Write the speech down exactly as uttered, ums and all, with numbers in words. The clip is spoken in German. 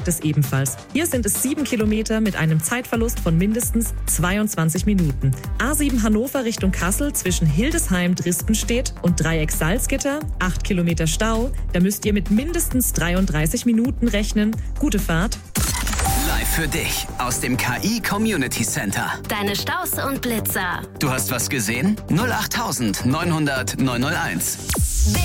Das ebenfalls. Hier sind es sieben Kilometer mit einem Zeitverlust von mindestens zweiundzwanzig Minuten. A sieben Hannover Richtung Kassel zwischen Hildesheim, Drispenstedt und Dreieck Salzgitter, acht Kilometer Stau. Da müsst ihr mit mindestens dreiunddreißig Minuten rechnen. Gute Fahrt. Live für dich aus dem K I Community Center. Deine Staus und Blitzer. Du hast was gesehen? null acht neun null null neun null eins.